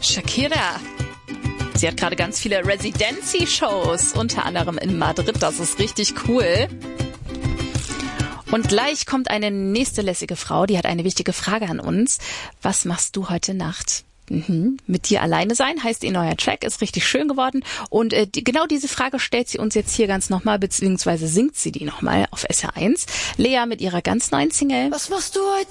Shakira. Sie hat gerade ganz viele Residency-Shows, unter anderem in Madrid. Das ist richtig cool. Und gleich kommt eine nächste lässige Frau, die hat eine wichtige Frage an uns. Was machst du heute Nacht? Mit dir alleine sein, heißt ihr neuer Track, ist richtig schön geworden. Und genau diese Frage stellt sie uns jetzt hier ganz nochmal, beziehungsweise singt sie die nochmal auf SR1. Lea mit ihrer ganz neuen Single. Was machst du heute